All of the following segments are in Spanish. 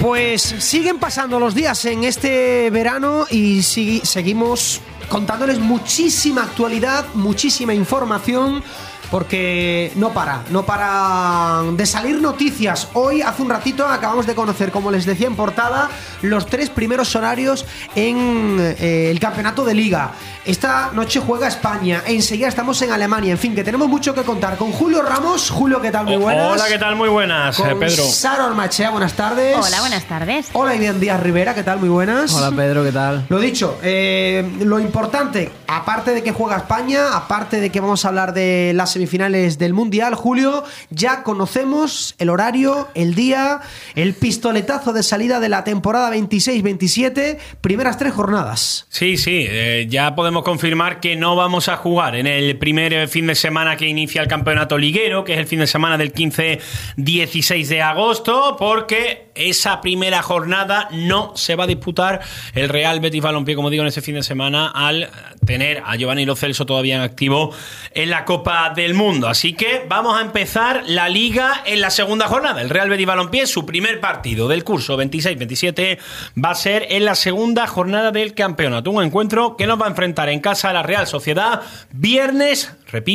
Pues siguen pasando los días en este verano y seguimos contándoles muchísima actualidad, muchísima información, porque no para de salir noticias. Hoy, hace un ratito, acabamos de conocer, como les decía en portada, los 3 primeros horarios en el campeonato de Liga. Esta noche juega España, enseguida estamos en Alemania. En fin, que tenemos mucho que contar con Julio Ramos. Julio, ¿qué tal? Muy buenas. Hola, ¿qué tal? Muy buenas, con Pedro. Sara Ormachea, buenas tardes. Hola, buenas tardes. Hola, Iván Díaz Rivera, ¿qué tal? Muy buenas. Hola, Pedro, ¿qué tal? Lo dicho, lo importante, aparte de que juega España, aparte de que vamos a hablar de las semifinales del Mundial, Julio, ya conocemos el horario, el día, el pistoletazo de salida de la temporada 26-27, primeras 3 jornadas. Sí, ya podemos confirmar que no vamos a jugar en el primer fin de semana que inicia el campeonato liguero, que es el fin de semana del 15-16 de agosto, porque esa primera jornada no se va a disputar el Real Betis Balompié, como digo, en ese fin de semana, al tener a Giovanni Lo Celso todavía en activo en la Copa del Mundo. Así que vamos a empezar la Liga en la segunda jornada. El Real Betis Balompié, su primer partido del curso 26-27, va a ser en la segunda jornada del campeonato. Un encuentro que nos va a enfrentar en casa a la Real Sociedad viernes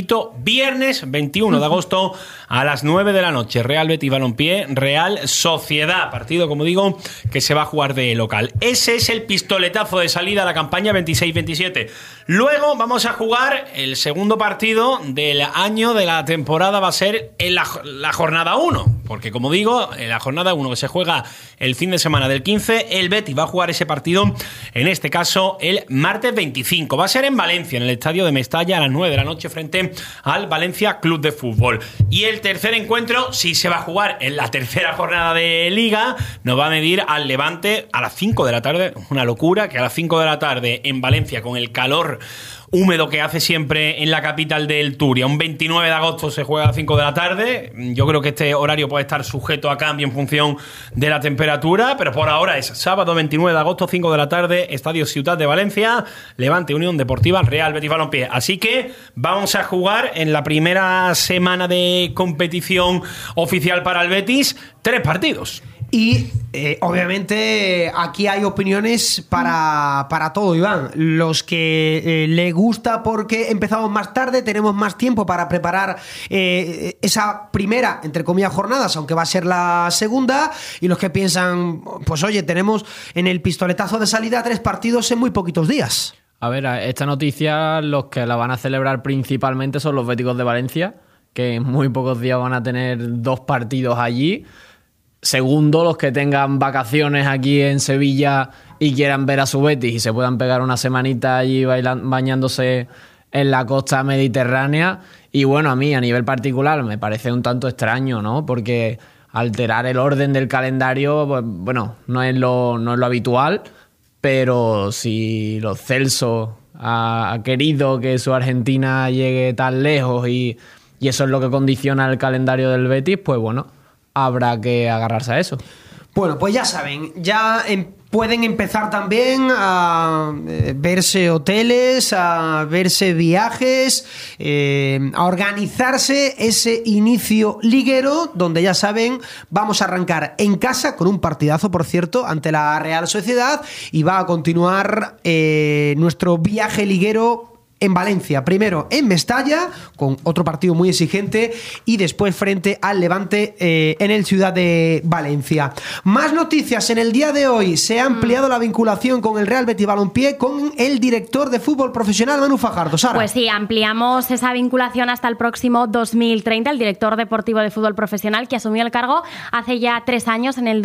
21 de agosto a las 9 de la noche. Real Betis Balompié, Real Sociedad. Partido, como digo, que se va a jugar de local. Ese es el pistoletazo de salida a la campaña 26-27. Luego vamos a jugar el segundo partido del año, de la temporada, va a ser en la jornada 1. Porque, como digo, en la jornada 1, que se juega el fin de semana del 15, el Betis va a jugar ese partido, en este caso, el martes 25. Va a ser en Valencia, en el estadio de Mestalla, a las 9 de la noche, frente al Valencia Club de Fútbol. Y el tercer encuentro, sí se va a jugar en la tercera jornada de Liga, nos va a medir al Levante a las 5 de la tarde. Una locura que a las 5 de la tarde en Valencia, con el calor húmedo que hace siempre en la capital del Turia. Un 29 de agosto se juega a las 5 de la tarde. Yo creo que este horario puede estar sujeto a cambio en función de la temperatura, pero por ahora es sábado 29 de agosto, 5 de la tarde, Estadio Ciutat de Valencia, Levante Unión Deportiva, Real Betis Balompié. Así que vamos a jugar en la primera semana de competición oficial para el Betis 3 partidos. Y obviamente aquí hay opiniones para todo, Iván. Los que le gusta porque empezamos más tarde, tenemos más tiempo para preparar esa primera, entre comillas, jornadas, aunque va a ser la segunda. Y los que piensan, pues oye, tenemos en el pistoletazo de salida 3 partidos en muy poquitos días. A ver, esta noticia los que la van a celebrar principalmente son los béticos de Valencia, que en muy pocos días van a tener 2 partidos allí. Segundo, los que tengan vacaciones aquí en Sevilla y quieran ver a su Betis y se puedan pegar una semanita allí bañándose en la costa mediterránea. Y bueno, a mí a nivel particular me parece un tanto extraño, ¿no? Porque alterar el orden del calendario, pues, bueno, no es lo habitual, pero si los Celso ha querido que su Argentina llegue tan lejos y eso es lo que condiciona el calendario del Betis, pues bueno, habrá que agarrarse a eso. Bueno, pues ya saben, ya pueden empezar también a verse hoteles, a verse viajes, a organizarse ese inicio liguero, donde ya saben, vamos a arrancar en casa con un partidazo, por cierto, ante la Real Sociedad, y va a continuar nuestro viaje liguero en Valencia, primero en Mestalla, con otro partido muy exigente, y después frente al Levante en el Ciudad de Valencia. Más noticias en el día de hoy. Se ha ampliado la vinculación con el Real Betis Balompié con el director de fútbol profesional, Manu Fajardo. Sara. Pues sí, ampliamos esa vinculación hasta el próximo 2030. El director deportivo de fútbol profesional, que asumió el cargo hace ya 3 años, en el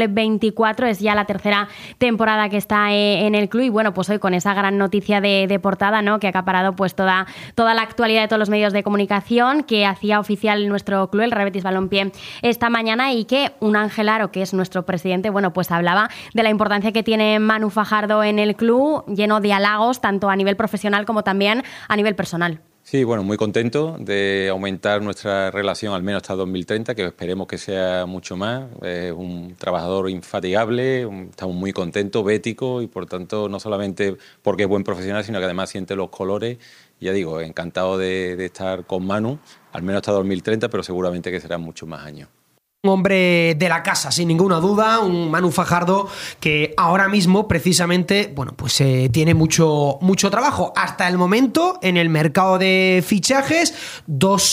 2024, es ya la tercera temporada que está en el club. Y bueno, pues hoy con esa gran noticia de portada, ¿no?, que acaparado pues toda la actualidad de todos los medios de comunicación, que hacía oficial nuestro club, el Real Betis Balompié, esta mañana, y que un Ángel Aro, que es nuestro presidente, bueno, pues hablaba de la importancia que tiene Manu Fajardo en el club, lleno de halagos, tanto a nivel profesional como también a nivel personal. Sí, bueno, muy contento de aumentar nuestra relación al menos hasta 2030, que esperemos que sea mucho más. Es un trabajador infatigable, estamos muy contentos, bético, y por tanto no solamente porque es buen profesional, sino que además siente los colores. Ya digo, encantado de estar con Manu, al menos hasta 2030, pero seguramente que serán muchos más años. Un hombre de la casa, sin ninguna duda, un Manu Fajardo que ahora mismo, precisamente, bueno, pues tiene mucho trabajo. Hasta el momento, en el mercado de fichajes, 2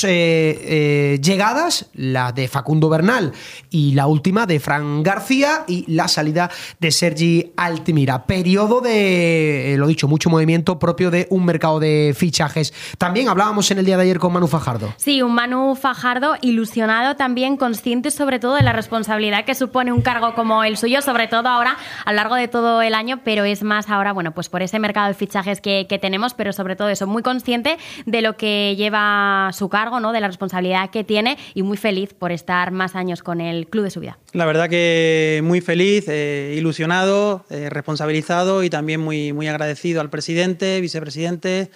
llegadas, la de Facundo Bernal y la última de Fran García, y la salida de Sergi Altimira. Periodo de, lo dicho, mucho movimiento propio de un mercado de fichajes. También hablábamos en el día de ayer con Manu Fajardo. Sí, un Manu Fajardo ilusionado, también consciente sobre todo de la responsabilidad que supone un cargo como el suyo, sobre todo ahora a lo largo de todo el año, pero es más ahora, bueno, pues por ese mercado de fichajes que tenemos, pero sobre todo eso, muy consciente de lo que lleva su cargo, ¿no? De la responsabilidad que tiene, y muy feliz por estar más años con el club de su vida. La verdad que muy feliz, ilusionado, responsabilizado y también muy agradecido al presidente, vicepresidente,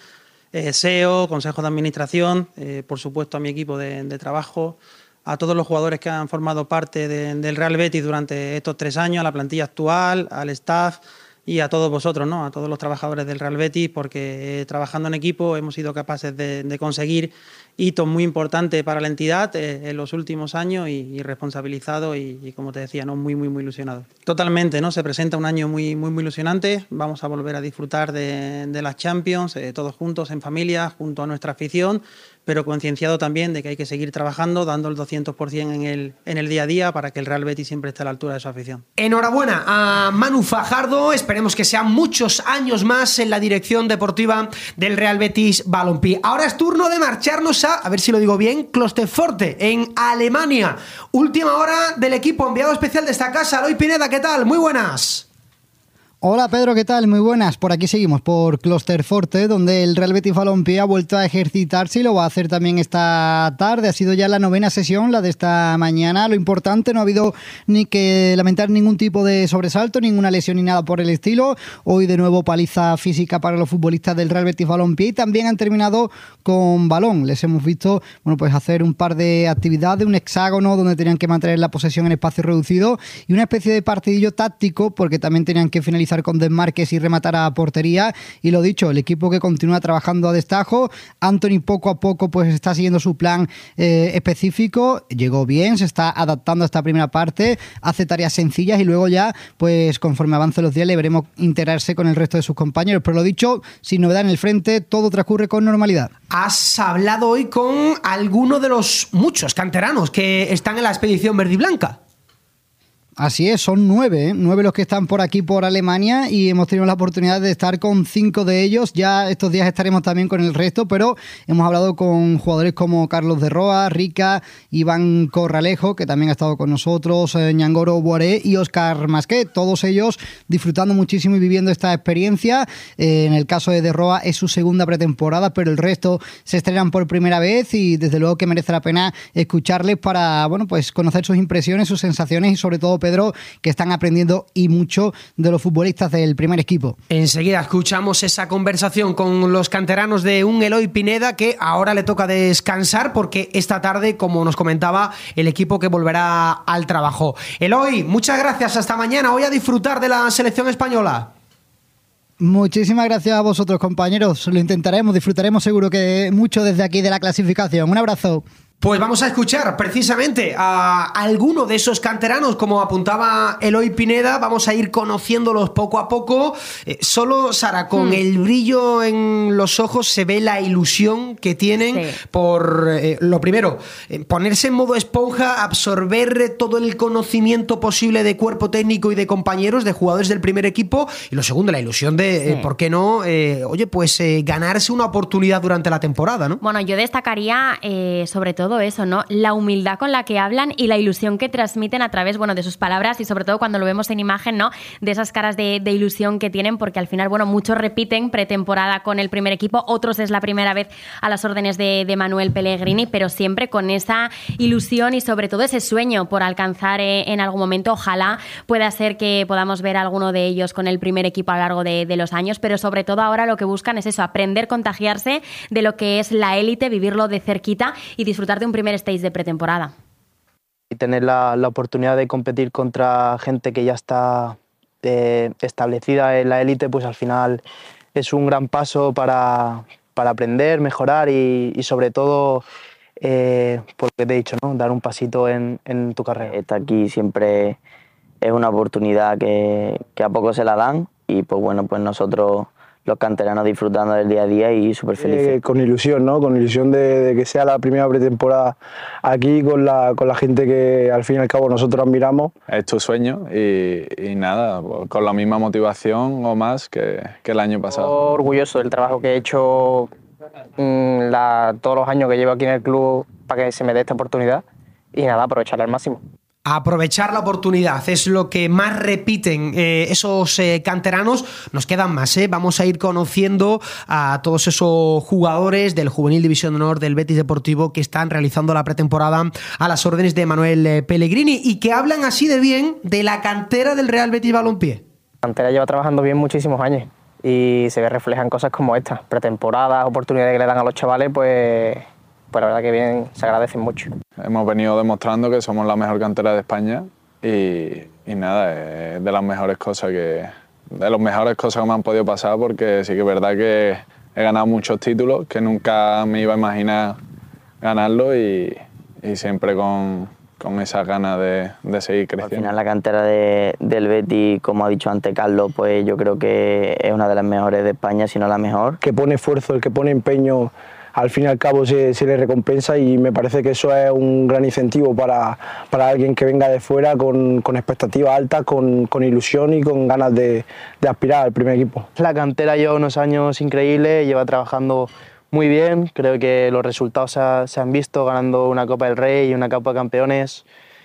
SEO, Consejo de Administración, por supuesto a mi equipo de trabajo, a todos los jugadores que han formado parte del Real Betis durante estos 3 años, a la plantilla actual, al staff y a todos vosotros, ¿no? A todos los trabajadores del Real Betis, porque trabajando en equipo hemos sido capaces de conseguir hitos muy importantes para la entidad en los últimos años, y responsabilizado y como te decía, ¿no? Muy ilusionado. Totalmente, ¿no? Se presenta un año muy ilusionante. Vamos a volver a disfrutar de las Champions, todos juntos, en familia, junto a nuestra afición, pero concienciado también de que hay que seguir trabajando, dando el 200% en el día a día para que el Real Betis siempre esté a la altura de su afición. Enhorabuena a Manu Fajardo, esperemos que sean muchos años más en la dirección deportiva del Real Betis Balompié. Ahora es turno de marcharnos a ver si lo digo bien, Klosterforte, en Alemania. Última hora del equipo, enviado especial de esta casa, Eloy Pineda, ¿qué tal? Muy buenas. Hola Pedro, ¿qué tal? Muy buenas. Por aquí seguimos, por Klosterforte, donde el Real Betis Balompié ha vuelto a ejercitarse y lo va a hacer también esta tarde. Ha sido ya la 9ª sesión, la de esta mañana. Lo importante, no ha habido ni que lamentar ningún tipo de sobresalto, ninguna lesión ni nada por el estilo. Hoy de nuevo paliza física para los futbolistas del Real Betis Balompié, y también han terminado con balón. Les hemos visto, bueno, pues hacer un par de actividades, un hexágono donde tenían que mantener la posesión en espacio reducido y una especie de partidillo táctico porque también tenían que finalizar con desmarques y rematar a portería. Y lo dicho, el equipo que continúa trabajando a destajo. Anthony poco a poco pues está siguiendo su plan específico, llegó bien, se está adaptando a esta primera parte, hace tareas sencillas y luego ya pues conforme avancen los días le veremos integrarse con el resto de sus compañeros, pero lo dicho, sin novedad en el frente, todo transcurre con normalidad. Has hablado hoy con alguno de los muchos canteranos que están en la expedición verde y blanca. Así es, son 9 los que están por aquí, por Alemania, y hemos tenido la oportunidad de estar con 5 de ellos. Ya estos días estaremos también con el resto, pero hemos hablado con jugadores como Carlos de Roa, Rica, Iván Corralejo, que también ha estado con nosotros, Ñangoro Boaré y Óscar Masquet. Todos ellos disfrutando muchísimo y viviendo esta experiencia. En el caso de Roa es su segunda pretemporada, pero el resto se estrenan por primera vez y desde luego que merece la pena escucharles para, bueno, pues conocer sus impresiones, sus sensaciones y sobre todo, Pedro, que están aprendiendo y mucho de los futbolistas del primer equipo. Enseguida escuchamos esa conversación con los canteranos de un Eloy Pineda que ahora le toca descansar porque esta tarde, como nos comentaba, el equipo que volverá al trabajo. Eloy, muchas gracias, hasta mañana. Voy a disfrutar de la selección española. Muchísimas gracias a vosotros, compañeros. Lo intentaremos, disfrutaremos seguro que mucho desde aquí de la clasificación. Un abrazo. Pues vamos a escuchar precisamente a alguno de esos canteranos, como apuntaba Eloy Pineda. Vamos a ir conociéndolos poco a poco. Solo, Sara, con el brillo en los ojos se ve la ilusión que tienen por, lo primero, ponerse en modo esponja, absorber todo el conocimiento posible de cuerpo técnico y de compañeros, de jugadores del primer equipo. Y lo segundo, la ilusión de, ¿por qué no? Ganarse una oportunidad durante la temporada, ¿no? Bueno, yo destacaría sobre todo eso, ¿no? La humildad con la que hablan y la ilusión que transmiten a través, bueno, de sus palabras y sobre todo cuando lo vemos en imagen, ¿no? De esas caras de ilusión que tienen, porque al final, bueno, muchos repiten pretemporada con el primer equipo, otros es la primera vez a las órdenes de Manuel Pellegrini, pero siempre con esa ilusión y sobre todo ese sueño por alcanzar en algún momento. Ojalá pueda ser que podamos ver a alguno de ellos con el primer equipo a lo largo de los años, pero sobre todo ahora lo que buscan es eso, aprender, contagiarse de lo que es la élite, vivirlo de cerquita y disfrutar de un primer stage de pretemporada. Y tener la oportunidad de competir contra gente que ya está establecida en la élite, pues al final es un gran paso para aprender, mejorar y sobre todo por lo que te he dicho, ¿no? Dar un pasito en tu carrera. Estar aquí siempre es una oportunidad que a poco se la dan y pues bueno, pues nosotros los canteranos disfrutando del día a día y súper felices. Con ilusión, ¿no? Con ilusión de que sea la primera pretemporada aquí con la gente que al fin y al cabo nosotros admiramos. Es tu sueño y nada, con la misma motivación o más que el año pasado. Orgulloso del trabajo que he hecho todos los años que llevo aquí en el club para que se me dé esta oportunidad y nada, aprovecharla al máximo. Aprovechar la oportunidad es lo que más repiten esos canteranos. Nos quedan más, vamos a ir conociendo a todos esos jugadores del Juvenil División de Honor del Betis Deportivo que están realizando la pretemporada a las órdenes de Manuel Pellegrini y que hablan así de bien de la cantera del Real Betis Balompié. La cantera lleva trabajando bien muchísimos años y se ve refleja en cosas como estas, pretemporadas, oportunidades que le dan a los chavales, pues la verdad que bien, se agradecen mucho. Hemos venido demostrando que somos la mejor cantera de España y nada, es de las mejores cosas que me han podido pasar, porque sí que es verdad que he ganado muchos títulos que nunca me iba a imaginar ganarlo y siempre con esas ganas de seguir creciendo. Al final la cantera del Betis, como ha dicho antes Carlos, pues yo creo que es una de las mejores de España, si no la mejor. El que pone esfuerzo, el que pone empeño, al fin y al cabo se le recompensa y me parece que eso es un gran incentivo para alguien que venga de fuera con expectativas altas, con ilusión y con ganas de aspirar al primer equipo. La cantera lleva unos años increíbles, lleva trabajando muy bien, creo que los resultados se han visto, ganando una Copa del Rey y una Copa de Campeones.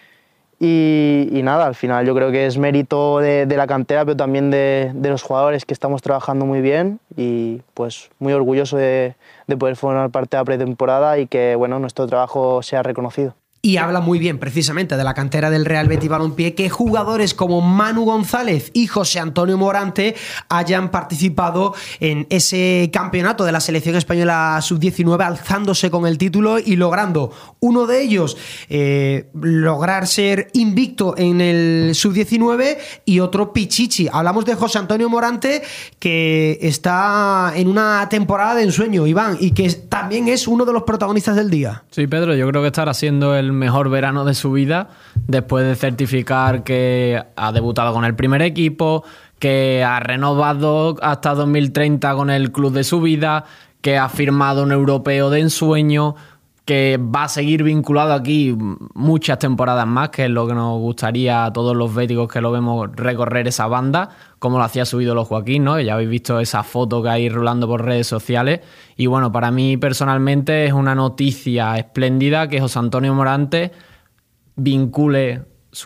Y nada, al final yo creo que es mérito de la cantera, pero también de los jugadores que estamos trabajando muy bien y pues muy orgulloso de poder formar parte de la pretemporada y que bueno, nuestro trabajo sea reconocido. Y habla muy bien precisamente de la cantera del Real Betis Balompié que jugadores como Manu González y José Antonio Morante hayan participado en ese campeonato de la selección española sub-19, alzándose con el título y logrando uno de ellos lograr ser invicto en el sub-19 y otro Pichichi. Hablamos de José Antonio Morante, que está en una temporada de ensueño, Iván, y que también es uno de los protagonistas del día. Sí, Pedro, yo creo que estará siendo el mejor verano de su vida después de certificar que ha debutado con el primer equipo, que ha renovado hasta 2030 con el club de su vida, que ha firmado un europeo de ensueño, que va a seguir vinculado aquí muchas temporadas más, que es lo que nos gustaría a todos los béticos que lo vemos recorrer esa banda, como lo hacía su ídolo Joaquín, ¿no? Ya habéis visto esa foto que hay rolando por redes sociales. Y bueno, para mí personalmente es una noticia espléndida que José Antonio Morante vincule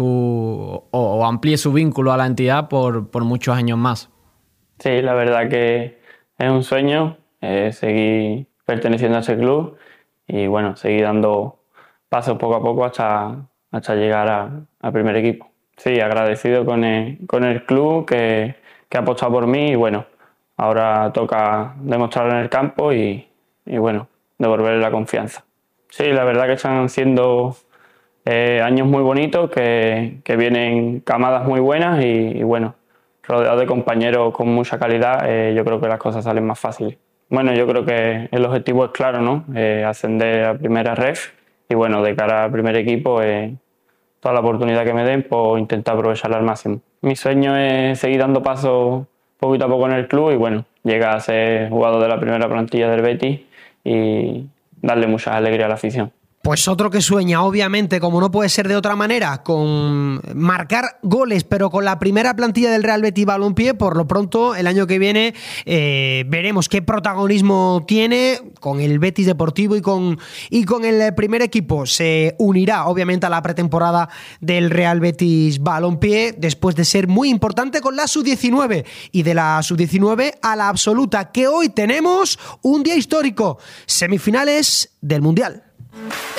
o amplíe su vínculo a la entidad por muchos años más. Sí, la verdad que es un sueño seguir perteneciendo a ese club y bueno, seguir dando pasos poco a poco hasta llegar al primer equipo. Sí, agradecido con el club que ha apostado por mí y bueno, ahora toca demostrarlo en el campo y bueno, devolverle la confianza. Sí, la verdad que están siendo años muy bonitos, que vienen camadas muy buenas y bueno, rodeado de compañeros con mucha calidad, yo creo que las cosas salen más fáciles. Bueno, yo creo que el objetivo es claro, ¿no? Ascender a primera ref y bueno, de cara al primer equipo, toda la oportunidad que me den, pues intentar aprovecharla al máximo. Mi sueño es seguir dando pasos poquito a poco en el club y bueno, llegar a ser jugador de la primera plantilla del Betis y darle mucha alegría a la afición. Pues otro que sueña, obviamente, como no puede ser de otra manera, con marcar goles, pero con la primera plantilla del Real Betis Balompié. Por lo pronto, el año que viene veremos qué protagonismo tiene con el Betis Deportivo y con el primer equipo. Se unirá, obviamente, a la pretemporada del Real Betis Balompié, después de ser muy importante con la sub-19 y de la sub-19 a la absoluta, que hoy tenemos un día histórico, semifinales del Mundial.